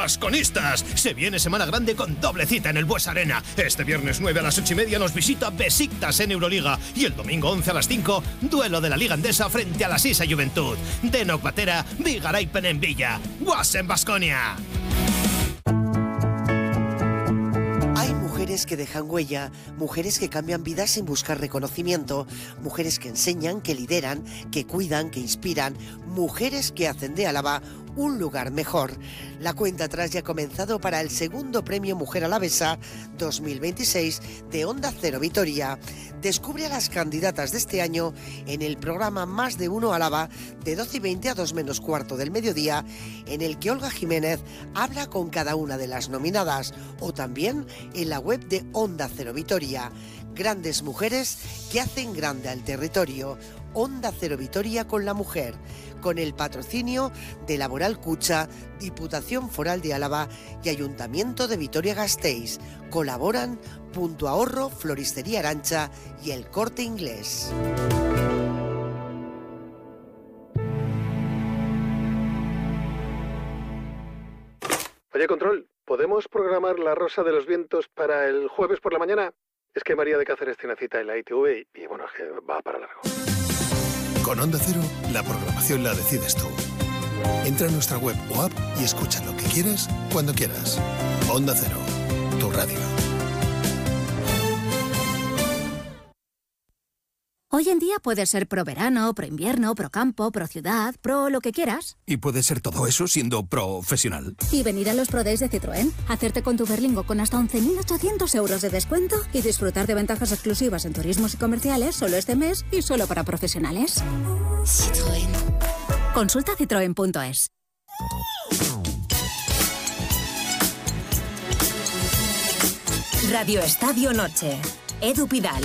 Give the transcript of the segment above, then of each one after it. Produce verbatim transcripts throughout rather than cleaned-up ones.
Basconistas! Se viene semana grande con doble cita en el Bues Arena. Este viernes nueve a las ocho y media nos visita Besiktas en Euroliga. Y el domingo once a las cinco, duelo de la Liga Endesa frente a la Sisa Juventud. Denok Batera, Vigaraipen en Villa. Guasen Baskonia. Mujeres que dejan huella, mujeres que cambian vidas sin buscar reconocimiento, mujeres que enseñan, que lideran, que cuidan, que inspiran, mujeres que hacen de Álava un lugar mejor. La cuenta atrás ya ha comenzado para el segundo premio Mujer Alavesa dos mil veintiséis de Onda Cero Vitoria. Descubre a las candidatas de este año en el programa Más de Uno Álava de doce y veinte a dos menos cuarto del mediodía, en el que Olga Jiménez habla con cada una de las nominadas, o también en la web de Onda Cero Vitoria. Grandes mujeres que hacen grande al territorio. Onda Cero Vitoria con la mujer, con el patrocinio de Laboral Cucha, Diputación Foral de Álava y Ayuntamiento de Vitoria-Gasteiz. Colaboran Punto Ahorro, Floristería Arancha y El Corte Inglés. Oye, Control, ¿podemos programar La Rosa de los Vientos para el jueves por la mañana? Es que María de Cáceres tiene cita en la I T V y, y bueno, es que va para largo. Con Onda Cero, la programación la decides tú. Entra en nuestra web o app y escucha lo que quieras, cuando quieras. Onda Cero, tu radio. Hoy en día puedes ser pro verano, pro invierno, pro campo, pro ciudad, pro lo que quieras. Y puedes ser todo eso siendo profesional. Y venir a los Pro Days de Citroën, hacerte con tu Berlingo con hasta once mil ochocientos euros de descuento y disfrutar de ventajas exclusivas en turismos y comerciales solo este mes y solo para profesionales. Citroën. Consulta citroen punto es. Radio Estadio Noche. Edu Pidal.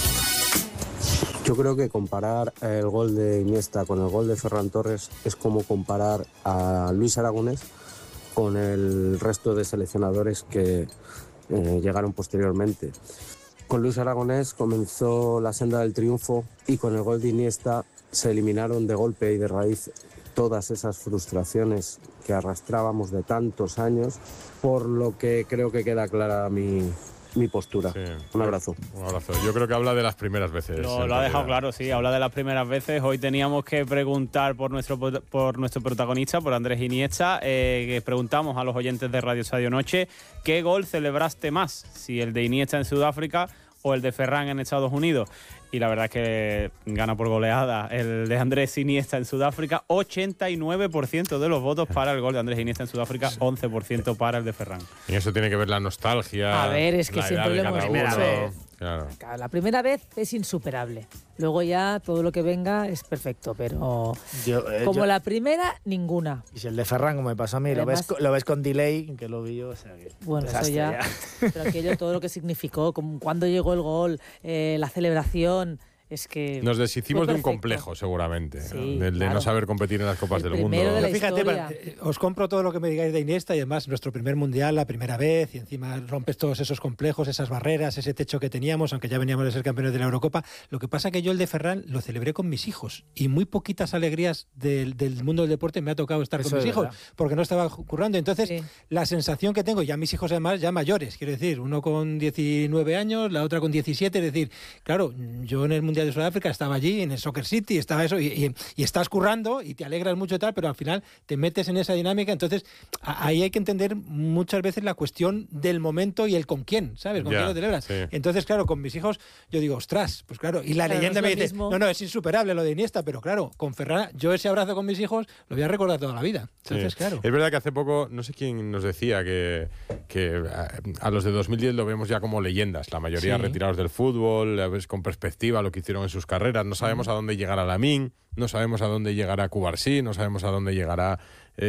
Yo creo que comparar el gol de Iniesta con el gol de Ferran Torres es como comparar a Luis Aragonés con el resto de seleccionadores que eh, llegaron posteriormente. Con Luis Aragonés comenzó la senda del triunfo y con el gol de Iniesta se eliminaron de golpe y de raíz todas esas frustraciones que arrastrábamos de tantos años, por lo que creo que queda clara mi... mi postura. Sí. Un abrazo. Un abrazo. Yo creo que habla de las primeras veces. Lo, lo ha dejado claro, sí, habla de las primeras veces. Hoy teníamos que preguntar por nuestro por nuestro protagonista, por Andrés Iniesta, eh, que preguntamos a los oyentes de Radio Estadio Noche ¿qué gol celebraste más? Si el de Iniesta en Sudáfrica o el de Ferran en Estados Unidos. Y la verdad es que gana por goleada el de Andrés Iniesta en Sudáfrica, ochenta y nueve por ciento de los votos para el gol de Andrés Iniesta en Sudáfrica, once por ciento para el de Ferran. Y eso tiene que ver la nostalgia. A ver, es que siempre lo hemos dicho. Claro. La primera vez es insuperable. Luego ya todo lo que venga es perfecto, pero yo, eh, como yo, la primera, ninguna. Y si el de Ferran, como me pasó a mí, Además, lo, ves, lo ves con delay, que lo vi yo, o sea que... Bueno, eso ya, ya. Pero aquello, todo lo que significó, como cuando llegó el gol, eh, la celebración... Es que nos deshicimos de un complejo, seguramente, sí, ¿no? Del de claro. no saber competir en las Copas el del Mundo. De la Fíjate, para, eh, os compro todo lo que me digáis de Iniesta y además nuestro primer mundial, la primera vez, y encima rompes todos esos complejos, esas barreras, ese techo que teníamos, aunque ya veníamos de ser campeones de la Eurocopa. Lo que pasa que yo el de Ferran lo celebré con mis hijos y muy poquitas alegrías del, del mundo del deporte me ha tocado estar Eso con mis hijos verdad. porque no estaba currando. Entonces, sí. la sensación que tengo, ya mis hijos además ya mayores, quiero decir, uno con diecinueve años, la otra con diecisiete, es decir, claro, yo en el Mundial de Sudáfrica estaba allí en el Soccer City, estaba eso, y, y, y estás currando y te alegras mucho y tal, pero al final te metes en esa dinámica. Entonces a, ahí hay que entender muchas veces la cuestión del momento y el con quién, ¿sabes? Con yeah, quién lo celebras. Sí. Entonces, claro, con mis hijos yo digo, ostras, pues claro, y la claro, leyenda no me dice, mismo. no, no, es insuperable lo de Iniesta, pero claro, con Ferran, yo ese abrazo con mis hijos lo voy a recordar toda la vida. Entonces, sí. claro. Es verdad que hace poco, no sé quién nos decía que, que a, a los de dos mil diez lo vemos ya como leyendas, la mayoría sí. retirados del fútbol, ves con perspectiva lo que hicieron en sus carreras. No sabemos a dónde llegará Lamine, no sabemos a dónde llegará Cubarsí, no sabemos a dónde llegará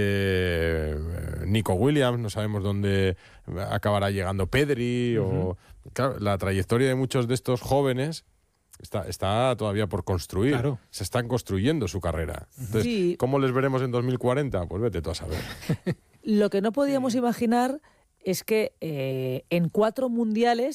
eh, Nico Williams, no sabemos dónde acabará llegando Pedri. Uh-huh. o claro, la trayectoria de muchos de estos jóvenes está, está todavía por construir. Claro. Se están construyendo su carrera. Entonces, sí. ¿cómo les veremos en dos mil cuarenta? Pues vete tú a saber. Lo que no podíamos imaginar es que eh, en cuatro mundiales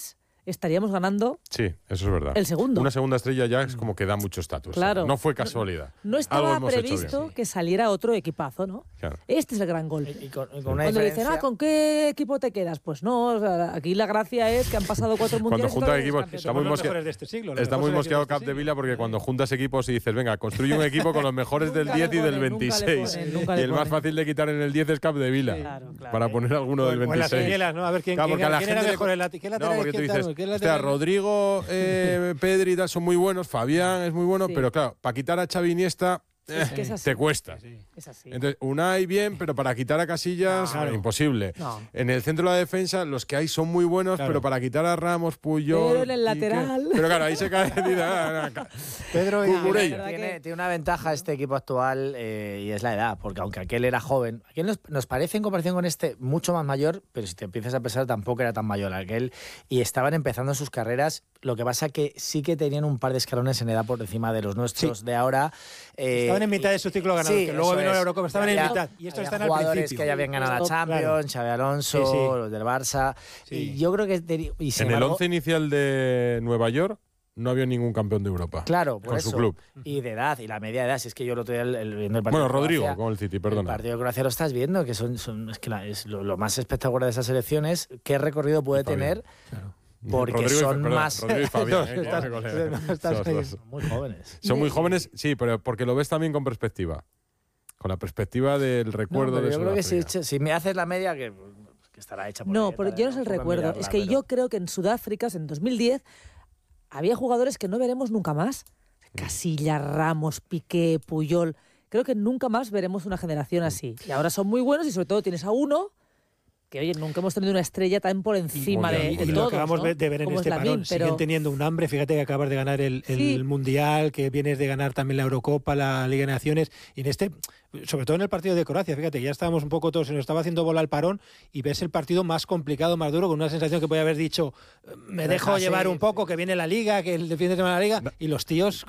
estaríamos ganando Sí, eso es verdad. el segundo. Una segunda estrella ya es como que da mucho estatus. Claro. No fue casualidad. No Algo estaba hemos hecho previsto bien. que saliera otro equipazo, ¿no? Claro. Este es el gran gol. Y con, y con una Cuando le diferencia... dicen, ah, ¿con qué equipo te quedas? Pues no, o sea, aquí la gracia es que han pasado cuatro Cuando mundiales. y juntas todos equipos, campeones. está muy, Somos los mosque- mejores de este siglo, los está mejores muy mosqueado seleccionados de este Capdevila porque cuando juntas equipos y dices, venga, construye un equipo con los mejores del Nunca diez le y del ponen, nunca le veintiséis. ponen, nunca Y le el más ponen. fácil de quitar en el diez es Capdevila. Claro, claro. Para poner alguno del O en las veintiséis. quinielas, ¿no? A ver quién, Claro, quién, porque a la quién era gente le- mejor el lati- ¿qué No, lateral porque tú izquierdo? dices, ¿Qué hostia, lateral- Rodrigo, eh, Pedri y tal son muy buenos, Fabián es muy bueno, Sí. pero claro, para quitar a Xavi Iniesta Es eh, que es así. te cuesta. Es así. Entonces, Unai bien, pero para quitar a Casillas, Claro. imposible. No. En el centro de la defensa, los que hay son muy buenos, Claro. pero para quitar a Ramos, Puyol... Pero en el Piqué- lateral. Pero claro, ahí se cae... ah, ah, Pedro y La Cucurella. verdad Tiene, que- tiene una ventaja este equipo actual eh, y es la edad, porque aunque aquel era joven, aquel nos, nos parece en comparación con este mucho más mayor, pero si te empiezas a pensar tampoco era tan mayor aquel y estaban empezando sus carreras. Lo que pasa que sí que tenían un par de escalones en edad por encima de los nuestros Sí. de ahora. eh, Estaban en mitad de su ciclo ganador, sí, que luego eso vino la es. Eurocopa, estaban en Había- mitad. Y estos había están al jugadores principio. que ya habían ganado la Claro. Champions, Xavi Alonso, Sí, sí. los del Barça. Sí. Y yo creo que... te- y sin En el embargo- once inicial de Nueva York no había ningún campeón de Europa. Claro, por con eso. su club. Y de edad, y la media edad. Si es que yo lo otro día el, el- viendo el partido Bueno, de Rodrigo, Croacia, con el City, el perdona. partido de Croacia lo estás viendo, que son, son es que la- es lo, lo más espectacular de esas selecciones, qué recorrido puede Fabián. tener, porque Rodrigo y- son perdón, más... Rodrigo y Fabián, Dos, eh, que estás- me colé. no, estás Dos, ahí. dos. muy jóvenes. Son muy jóvenes, sí, pero porque lo ves también con perspectiva. Con la perspectiva del No, recuerdo pero de yo creo que si, Sudáfrica. si me haces la media, que, que estará hecha por No, ahí, pero tal, yo no es el puedo recuerdo. mirarla, Es que pero- yo creo que en Sudáfrica, en dos mil diez, había jugadores que no veremos nunca más. Casillas, Ramos, Piqué, Puyol. Creo que nunca más veremos una generación así. Y ahora son muy buenos y sobre todo tienes a uno que, oye, nunca hemos tenido una estrella tan por encima Muy de, bien, de Y lo todos, acabamos ¿no? de ver en Como este es Lamine, parón. pero Siguen teniendo un hambre. Fíjate que acabas de ganar el, el Sí. Mundial, que vienes de ganar también la Eurocopa, la Liga de Naciones. Y en este, sobre todo en el partido de Croacia, fíjate, ya estábamos un poco todos, se nos estaba haciendo bola el parón y ves el partido más complicado, más duro, con una sensación que podía haber dicho, me dejo Deja, llevar sí, un poco, que viene la Liga, que el fin de semana la Liga, y los tíos